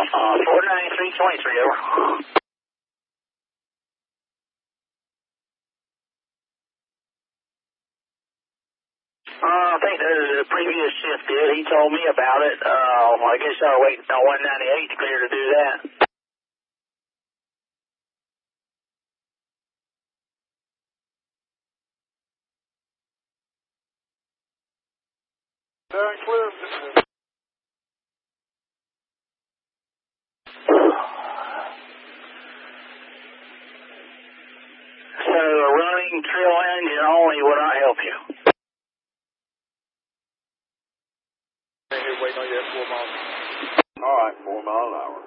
49323, over. I think the previous shift did. He told me about it. I guess y'all are waiting on 198 to clear to do that. Very clear. So a running trill engine only would not help you. Waiting on you at 4 miles. All right, 4 miles an hour.